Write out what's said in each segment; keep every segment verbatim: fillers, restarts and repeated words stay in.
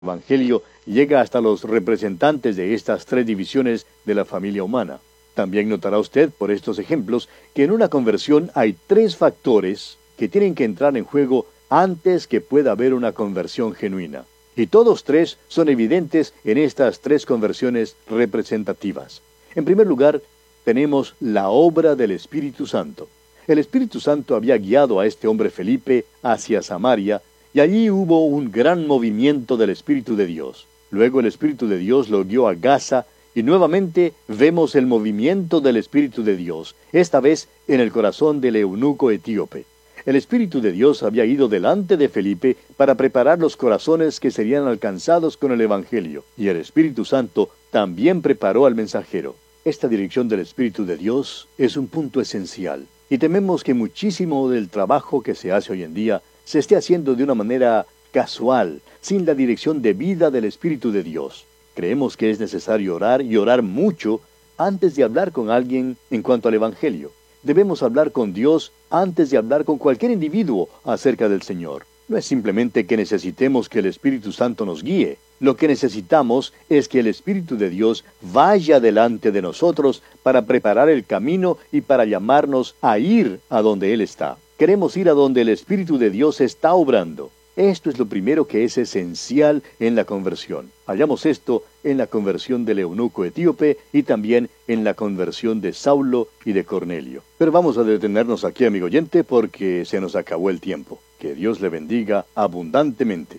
Evangelio llega hasta los representantes de estas tres divisiones de la familia humana. También notará usted por estos ejemplos que en una conversión hay tres factores que tienen que entrar en juego antes que pueda haber una conversión genuina. Y todos tres son evidentes en estas tres conversiones representativas. En primer lugar, tenemos la obra del Espíritu Santo. El Espíritu Santo había guiado a este hombre Felipe hacia Samaria, y allí hubo un gran movimiento del Espíritu de Dios. Luego el Espíritu de Dios lo guió a Gaza, y nuevamente vemos el movimiento del Espíritu de Dios, esta vez en el corazón del eunuco etíope. El Espíritu de Dios había ido delante de Felipe para preparar los corazones que serían alcanzados con el Evangelio, y el Espíritu Santo también preparó al mensajero. Esta dirección del Espíritu de Dios es un punto esencial, y tememos que muchísimo del trabajo que se hace hoy en día se esté haciendo de una manera casual, sin la dirección debida del Espíritu de Dios. Creemos que es necesario orar y orar mucho antes de hablar con alguien en cuanto al Evangelio. Debemos hablar con Dios antes de hablar con cualquier individuo acerca del Señor. No es simplemente que necesitemos que el Espíritu Santo nos guíe. Lo que necesitamos es que el Espíritu de Dios vaya delante de nosotros para preparar el camino y para llamarnos a ir a donde Él está. Queremos ir a donde el Espíritu de Dios está obrando. Esto es lo primero que es esencial en la conversión. Hallamos esto en la conversión del eunuco etíope y también en la conversión de Saulo y de Cornelio. Pero vamos a detenernos aquí, amigo oyente, porque se nos acabó el tiempo. Que Dios le bendiga abundantemente.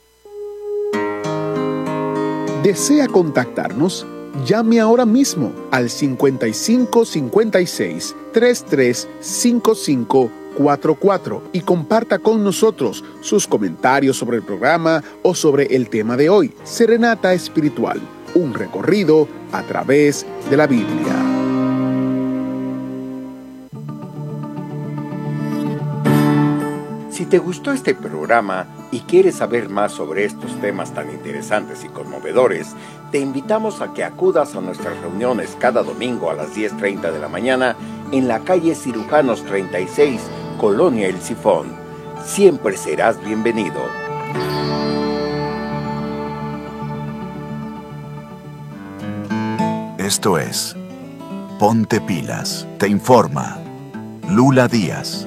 ¿Desea contactarnos? Llame ahora mismo al cincuenta y cinco cincuenta y seis treinta y tres cincuenta y cinco cuarenta y cuatro y comparta con nosotros sus comentarios sobre el programa o sobre el tema de hoy. Serenata Espiritual, un recorrido a través de la Biblia. Si te gustó este programa y quieres saber más sobre estos temas tan interesantes y conmovedores, te invitamos a que acudas a nuestras reuniones cada domingo a las diez treinta de la mañana en la calle Cirujanos treinta y seis, Colonia El Sifón. Siempre serás bienvenido. Esto es Ponte Pilas. Te informa Lula Díaz.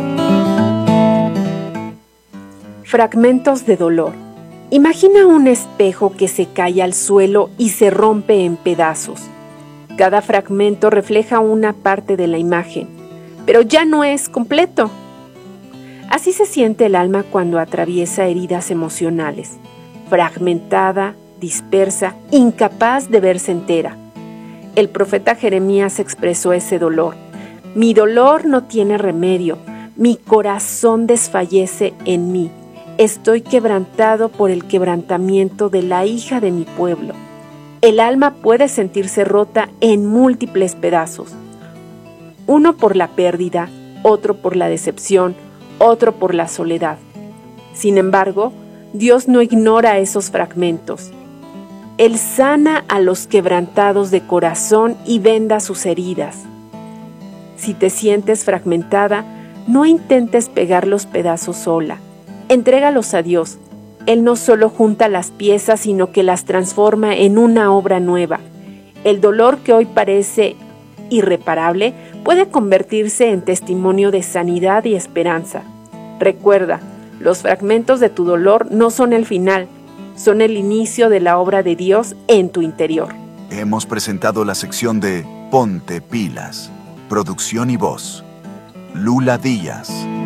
Fragmentos de dolor. Imagina un espejo que se cae al suelo y se rompe en pedazos. Cada fragmento refleja una parte de la imagen, pero ya no es completo. Así se siente el alma cuando atraviesa heridas emocionales, fragmentada, dispersa, incapaz de verse entera. El profeta Jeremías expresó ese dolor. Mi dolor no tiene remedio, mi corazón desfallece en mí. Estoy quebrantado por el quebrantamiento de la hija de mi pueblo. El alma puede sentirse rota en múltiples pedazos. Uno por la pérdida, otro por la decepción, otro por la soledad. Sin embargo, Dios no ignora esos fragmentos. Él sana a los quebrantados de corazón y venda sus heridas. Si te sientes fragmentada, no intentes pegar los pedazos sola. Entrégalos a Dios. Él no solo junta las piezas, sino que las transforma en una obra nueva. El dolor que hoy parece irreparable puede convertirse en testimonio de sanidad y esperanza. Recuerda, los fragmentos de tu dolor no son el final, son el inicio de la obra de Dios en tu interior. Hemos presentado la sección de Ponte Pilas. Producción y voz, Lula Díaz.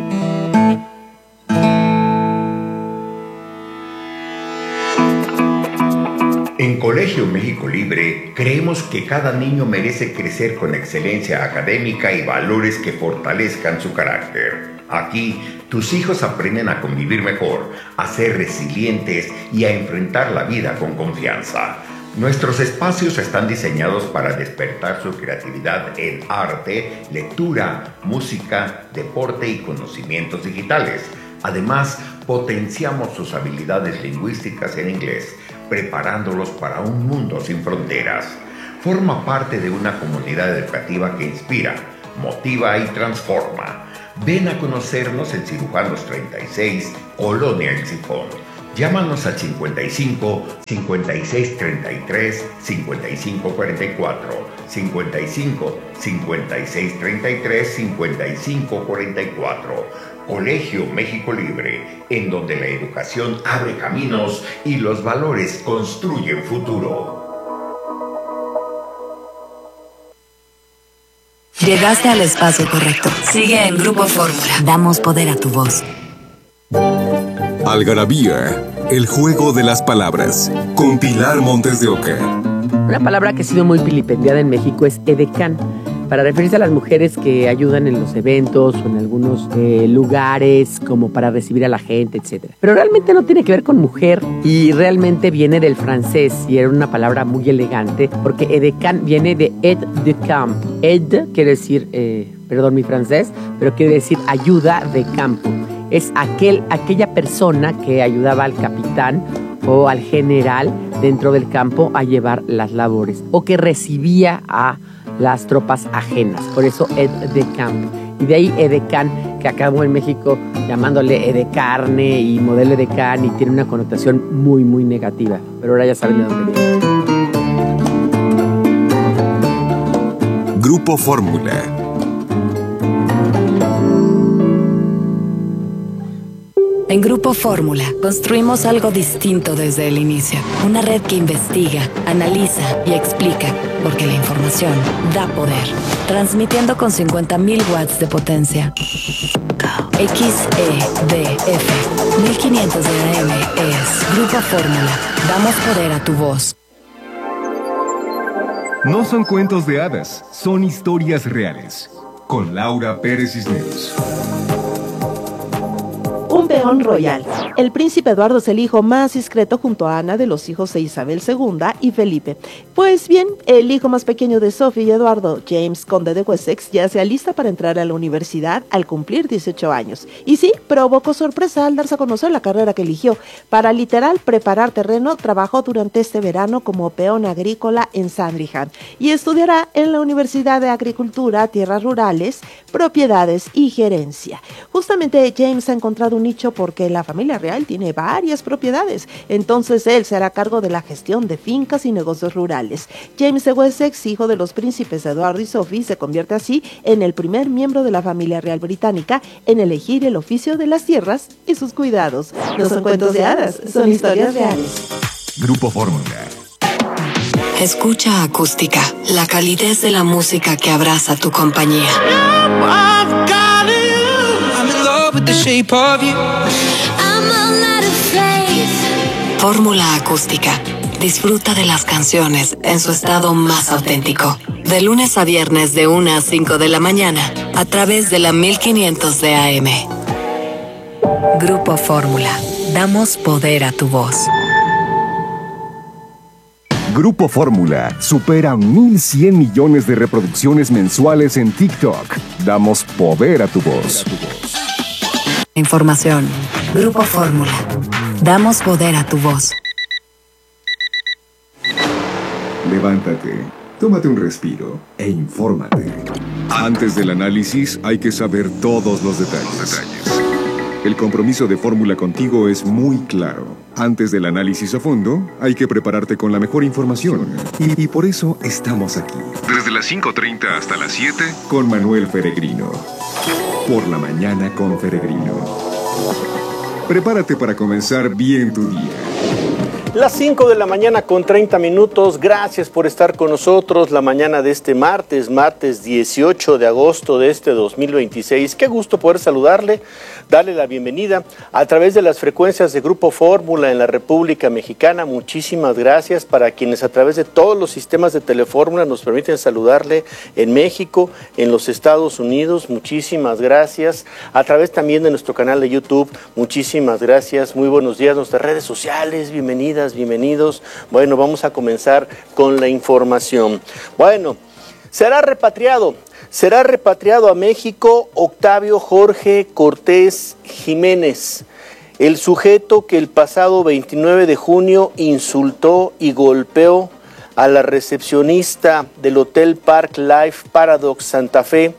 En Colegio México Libre creemos que cada niño merece crecer con excelencia académica y valores que fortalezcan su carácter. Aquí, tus hijos aprenden a convivir mejor, a ser resilientes y a enfrentar la vida con confianza. Nuestros espacios están diseñados para despertar su creatividad en arte, lectura, música, deporte y conocimientos digitales. Además, potenciamos sus habilidades lingüísticas en inglés, preparándolos para un mundo sin fronteras. Forma parte de una comunidad educativa que inspira, motiva y transforma. Ven a conocernos en Cirujanos treinta y seis, Colonia El Sifón. Llámanos al cincuenta y cinco, cincuenta y seis treinta y tres, cincuenta y cinco cuarenta y cuatro, cincuenta y cinco, cincuenta y seis treinta y tres, cincuenta y cinco cuarenta y cuatro. Colegio México Libre, en donde la educación abre caminos y los valores construyen futuro. Llegaste al espacio correcto. Sigue en Grupo Fórmula. Damos poder a tu voz. Algarabía, el juego de las palabras, con Pilar Montes de Oca. Una palabra que ha sido muy vilipendiada en México es edecán, para referirse a las mujeres que ayudan en los eventos o en algunos eh, lugares como para recibir a la gente, etcétera. Pero realmente no tiene que ver con mujer y realmente viene del francés y era una palabra muy elegante porque edecán viene de aide de camp. Aide quiere decir, eh, perdón mi francés, pero quiere decir ayuda de campo. Es aquel, aquella persona que ayudaba al capitán o al general dentro del campo a llevar las labores o que recibía a las tropas ajenas, por eso aide de camp. Y de ahí edecán, que acabó en México llamándole edecarne y modelo edecán y tiene una connotación muy muy negativa, pero ahora ya saben de dónde viene. Grupo Fórmula. En Grupo Fórmula construimos algo distinto desde el inicio. Una red que investiga, analiza y explica, porque la información da poder. Transmitiendo con cincuenta mil watts de potencia. X E D F mil quinientos de A M es Grupo Fórmula. Damos poder a tu voz. No son cuentos de hadas, son historias reales. Con Laura Pérez Cisneros. Un peón royal. El príncipe Eduardo es el hijo más discreto junto a Ana de los hijos de Isabel segunda y Felipe. Pues bien, el hijo más pequeño de Sophie y Eduardo, James, conde de Wessex, ya se alista para entrar a la universidad al cumplir dieciocho años. Y sí, provocó sorpresa al darse a conocer la carrera que eligió. Para literal preparar terreno, trabajó durante este verano como peón agrícola en Sandringham y estudiará en la Universidad de Agricultura, Tierras Rurales, Propiedades y Gerencia. Justamente James ha encontrado un nicho porque la familia real tiene varias propiedades, entonces él se hará cargo de la gestión de fincas y negocios rurales. James de Wessex, hijo de los príncipes Eduardo y Sophie, se convierte así en el primer miembro de la familia real británica en elegir el oficio de las tierras y sus cuidados. No son cuentos de hadas, son historias reales. Grupo Fórmula. Escucha Acústica, la calidez de la música que abraza tu compañía. Fórmula Acústica. Disfruta de las canciones en su estado más auténtico. De lunes a viernes de una a cinco de la mañana a través de la mil quinientos de A M. Grupo Fórmula. Damos poder a tu voz. Grupo Fórmula supera mil cien millones de reproducciones mensuales en TikTok. Damos poder a tu voz. Información. Grupo Fórmula. Damos poder a tu voz. Levántate, tómate un respiro e infórmate. Antes del análisis hay que saber todos los detalles. El compromiso de Fórmula contigo es muy claro. Antes del análisis a fondo, hay que prepararte con la mejor información. Y, y por eso estamos aquí. Desde las cinco treinta hasta las siete, con Manuel Peregrino. Por la mañana con Peregrino. Prepárate para comenzar bien tu día. Las cinco de la mañana con treinta minutos, gracias por estar con nosotros la mañana de este martes, martes dieciocho de agosto de este dos mil veintiséis. Qué gusto poder saludarle, darle la bienvenida a través de las frecuencias de Grupo Fórmula en la República Mexicana. Muchísimas gracias para quienes a través de todos los sistemas de Telefórmula nos permiten saludarle en México, en los Estados Unidos. Muchísimas gracias. A través también de nuestro canal de YouTube, muchísimas gracias. Muy buenos días, nuestras redes sociales, bienvenidas. Bienvenidos. Bueno, vamos a comenzar con la información. Bueno, será repatriado, será repatriado a México Octavio Jorge Cortés Jiménez, el sujeto que el pasado veintinueve de junio insultó y golpeó a la recepcionista del Hotel Park Life Paradox Santa Fe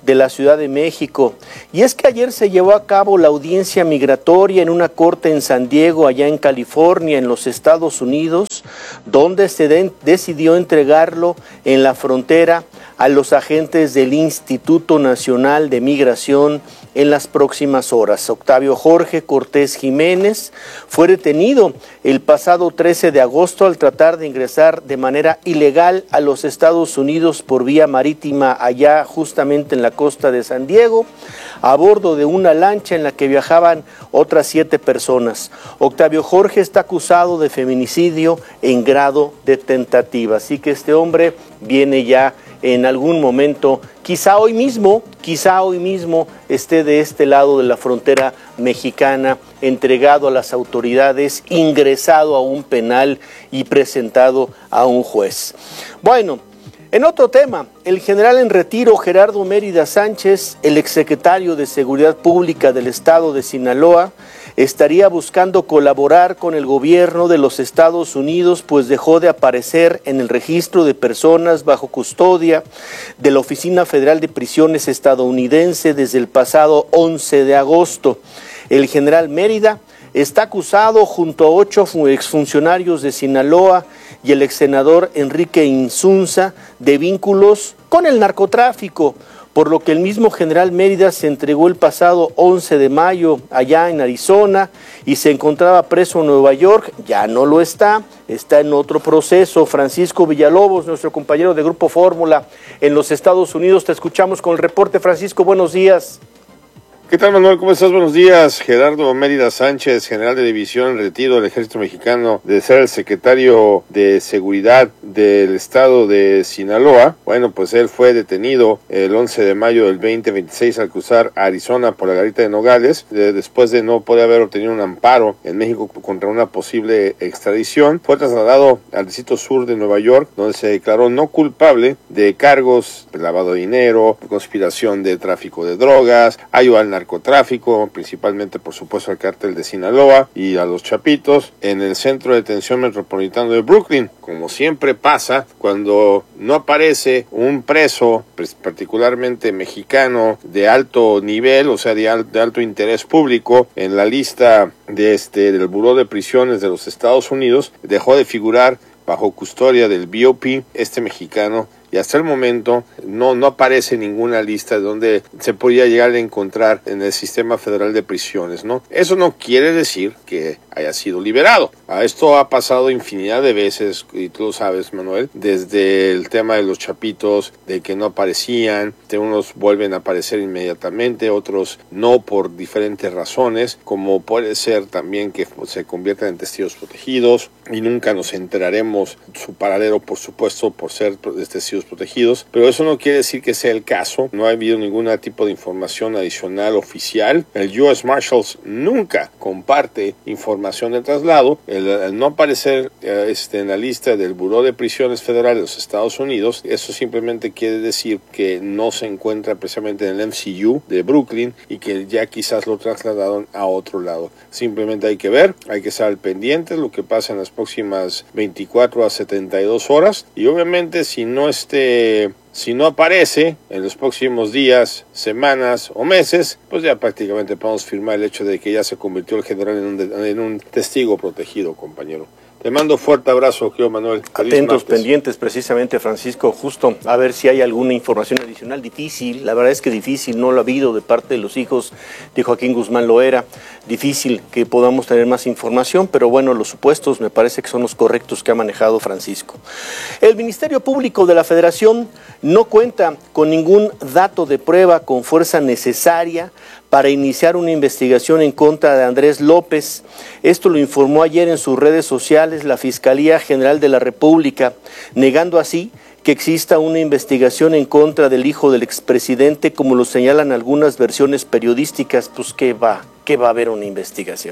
de la Ciudad de México. Y es que ayer se llevó a cabo la audiencia migratoria en una corte en San Diego, allá en California, en los Estados Unidos, donde se de- decidió entregarlo en la frontera a los agentes del Instituto Nacional de Migración en las próximas horas. Octavio Jorge Cortés Jiménez fue detenido el pasado trece de agosto al tratar de ingresar de manera ilegal a los Estados Unidos por vía marítima allá justamente en la costa de San Diego, a bordo de una lancha en la que viajaban otras siete personas. Octavio Jorge está acusado de feminicidio en grado de tentativa, así que este hombre viene ya en algún momento, quizá hoy mismo, quizá hoy mismo esté de este lado de la frontera mexicana, entregado a las autoridades, ingresado a un penal y presentado a un juez. Bueno, en otro tema, el general en retiro Gerardo Mérida Sánchez, el exsecretario de Seguridad Pública del estado de Sinaloa, estaría buscando colaborar con el gobierno de los Estados Unidos, pues dejó de aparecer en el registro de personas bajo custodia de la Oficina Federal de Prisiones estadounidense desde el pasado once de agosto. El general Mérida está acusado junto a ocho exfuncionarios de Sinaloa y el exsenador Enrique Insunza de vínculos con el narcotráfico, por lo que el mismo general Mérida se entregó el pasado once de mayo allá en Arizona y se encontraba preso en Nueva York. Ya no lo está, está en otro proceso. Francisco Villalobos, nuestro compañero de Grupo Fórmula en los Estados Unidos, te escuchamos con el reporte. Francisco, buenos días. ¿Qué tal, Manuel? ¿Cómo estás? Buenos días. Gerardo Mérida Sánchez, general de división en retiro del Ejército Mexicano, de ser el secretario de Seguridad del estado de Sinaloa. Bueno, pues él fue detenido el once de mayo del veinte veintiséis al cruzar Arizona por la garita de Nogales, de, después de no poder haber obtenido un amparo en México contra una posible extradición. Fue trasladado al distrito sur de Nueva York, donde se declaró no culpable de cargos de lavado de dinero, conspiración de tráfico de drogas, ayuda al narcotráfico, principalmente por supuesto al cártel de Sinaloa y a los Chapitos, en el Centro de Detención Metropolitano de Brooklyn. Como siempre pasa, cuando no aparece un preso, pues, particularmente mexicano, de alto nivel, o sea, de, al, de alto interés público, en la lista de este del Buró de Prisiones de los Estados Unidos, dejó de figurar bajo custodia del B O P, este mexicano, y hasta el momento no, no aparece ninguna lista donde se podría llegar a encontrar en el sistema federal de prisiones, ¿no? Eso no quiere decir que haya sido liberado. A esto ha pasado infinidad de veces, y tú lo sabes, Manuel, desde el tema de los Chapitos, de que no aparecían, de unos vuelven a aparecer inmediatamente, otros no por diferentes razones, como puede ser también que se conviertan en testigos protegidos, y nunca nos enteraremos su paradero, por supuesto, por ser testigos protegidos, pero eso no quiere decir que sea el caso. No ha habido ningún tipo de información adicional oficial. El U S Marshals nunca comparte información de traslado. El, el no aparecer eh, este, en la lista del Buró de Prisiones Federal de los Estados Unidos, eso simplemente quiere decir que no se encuentra precisamente en el M C U de Brooklyn y que ya quizás lo trasladaron a otro lado. Simplemente hay que ver, hay que estar al pendiente de lo que pasa en las próximas veinticuatro a setenta y dos horas, y obviamente si no es Este, si no aparece en los próximos días, semanas o meses, pues ya prácticamente podemos firmar el hecho de que ya se convirtió el general en un, en un testigo protegido, compañero. Te mando fuerte abrazo, querido Manuel. Feliz Atentos, martes. pendientes, precisamente, Francisco, justo a ver si hay alguna información adicional. Difícil, la verdad es que difícil, no lo ha habido de parte de los hijos de Joaquín Guzmán Loera. Difícil que podamos tener más información, pero bueno, los supuestos me parece que son los correctos que ha manejado Francisco. El Ministerio Público de la Federación no cuenta con ningún dato de prueba con fuerza necesaria para iniciar una investigación en contra de Andrés López. Esto lo informó ayer en sus redes sociales la Fiscalía General de la República, negando así que exista una investigación en contra del hijo del expresidente, como lo señalan algunas versiones periodísticas. Pues ¿qué va? ¿Qué va a haber una investigación?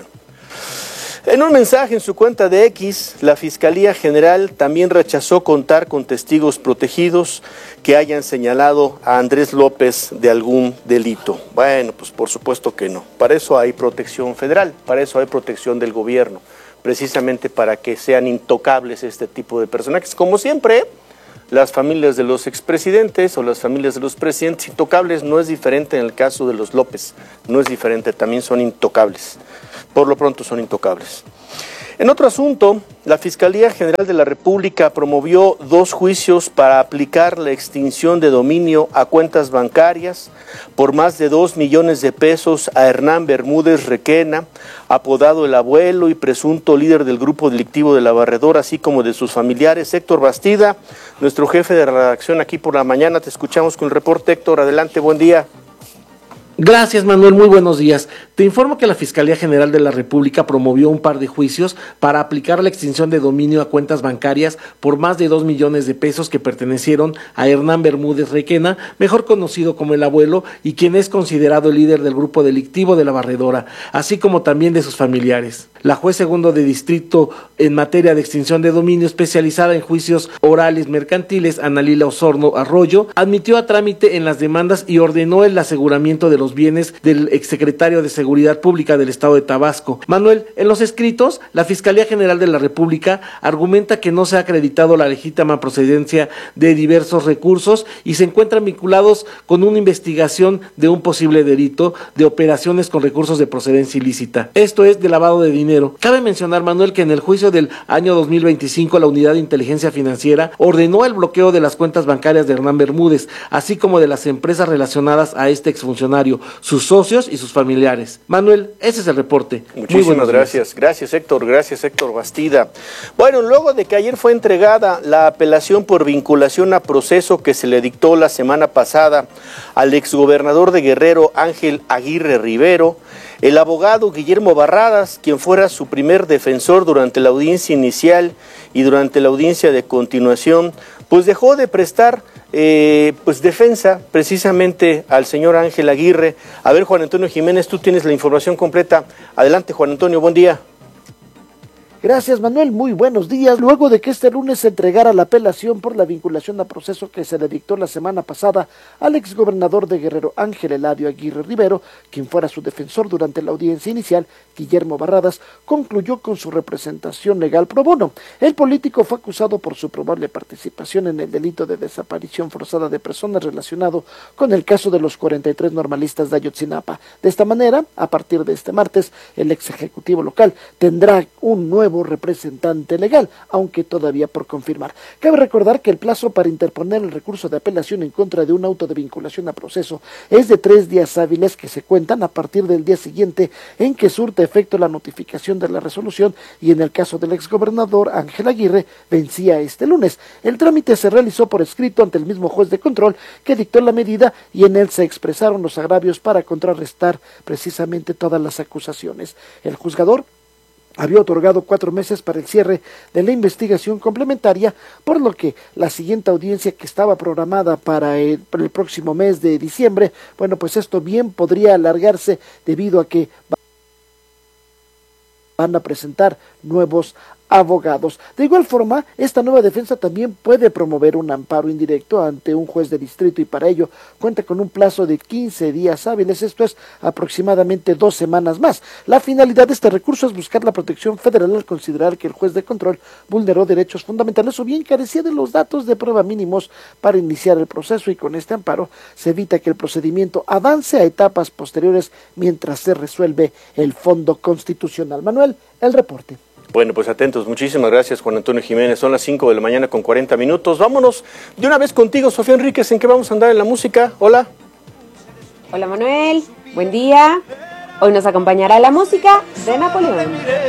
En un mensaje en su cuenta de X, la Fiscalía General también rechazó contar con testigos protegidos que hayan señalado a Andrés López de algún delito. Bueno, pues por supuesto que no. Para eso hay protección federal, para eso hay protección del gobierno, precisamente para que sean intocables este tipo de personajes. Como siempre, las familias de los expresidentes o las familias de los presidentes intocables. No es diferente en el caso de los López, no es diferente, también son intocables. Por lo pronto son intocables. En otro asunto, la Fiscalía General de la República promovió dos juicios para aplicar la extinción de dominio a cuentas bancarias por más de dos millones de pesos a Hernán Bermúdez Requena, apodado El Abuelo y presunto líder del grupo delictivo de La Barredora, así como de sus familiares. Héctor Bastida, nuestro jefe de redacción aquí por la mañana, te escuchamos con el reporte. Héctor, adelante, buen día. Gracias, Manuel, muy buenos días. Te informo que la Fiscalía General de la República promovió un par de juicios para aplicar la extinción de dominio a cuentas bancarias por más de dos millones de pesos que pertenecieron a Hernán Bermúdez Requena, mejor conocido como El Abuelo, y quien es considerado el líder del grupo delictivo de La Barredora, así como también de sus familiares. La juez segundo de distrito en materia de extinción de dominio, especializada en juicios orales mercantiles, Ana Lila Osorno Arroyo, admitió a trámite en las demandas y ordenó el aseguramiento de los bienes del exsecretario de Seguridad Pública del Estado de Tabasco. Manuel, en los escritos, la Fiscalía General de la República argumenta que no se ha acreditado la legítima procedencia de diversos recursos y se encuentran vinculados con una investigación de un posible delito de operaciones con recursos de procedencia ilícita. Esto es de lavado de dinero. Cabe mencionar, Manuel, que en el juicio del año dos mil veinticinco la Unidad de Inteligencia Financiera ordenó el bloqueo de las cuentas bancarias de Hernán Bermúdez, así como de las empresas relacionadas a este exfuncionario, sus socios y sus familiares. Manuel, ese es el reporte. Muchísimas gracias. Gracias, Héctor. Gracias, Héctor Bastida. Bueno, luego de que ayer fue entregada la apelación por vinculación a proceso que se le dictó la semana pasada al exgobernador de Guerrero, Ángel Aguirre Rivero, el abogado Guillermo Barradas, quien fuera su primer defensor durante la audiencia inicial y durante la audiencia de continuación, pues dejó de prestar eh, pues defensa precisamente al señor Ángel Aguirre. A ver, Juan Antonio Jiménez, tú tienes la información completa. Adelante, Juan Antonio, buen día. Gracias, Manuel, muy buenos días. Luego de que este lunes se entregara la apelación por la vinculación a proceso que se le dictó la semana pasada al exgobernador de Guerrero, Ángel Eladio Aguirre Rivero, quien fuera su defensor durante la audiencia inicial, Guillermo Barradas, concluyó con su representación legal pro bono. El político fue acusado por su probable participación en el delito de desaparición forzada de personas relacionado con el caso de los cuarenta y tres normalistas de Ayotzinapa. De esta manera, a partir de este martes, el ex ejecutivo local tendrá un nuevo representante legal, aunque todavía por confirmar. Cabe recordar que el plazo para interponer el recurso de apelación en contra de un auto de vinculación a proceso es de tres días hábiles que se cuentan a partir del día siguiente en que surte efecto la notificación de la resolución, y en el caso del exgobernador Ángel Aguirre vencía este lunes. El trámite se realizó por escrito ante el mismo juez de control que dictó la medida, y en él se expresaron los agravios para contrarrestar precisamente todas las acusaciones. El juzgador había otorgado cuatro meses para el cierre de la investigación complementaria, por lo que la siguiente audiencia, que estaba programada para el, para el próximo mes de diciembre, bueno, pues esto bien podría alargarse debido a que van a presentar nuevos abogados. De igual forma, esta nueva defensa también puede promover un amparo indirecto ante un juez de distrito, y para ello cuenta con un plazo de quince días hábiles, esto es aproximadamente dos semanas más. La finalidad de este recurso es buscar la protección federal al considerar que el juez de control vulneró derechos fundamentales o bien carecía de los datos de prueba mínimos para iniciar el proceso, y con este amparo se evita que el procedimiento avance a etapas posteriores mientras se resuelve el fondo constitucional. Manuel, el reporte. Bueno, pues atentos. Muchísimas gracias, Juan Antonio Jiménez. Son las cinco de la mañana con cuarenta minutos. Vámonos de una vez contigo, Sofía Enríquez. ¿En qué vamos a andar en la música? Hola. Hola, Manuel. Buen día. Hoy nos acompañará la música de Napoleón.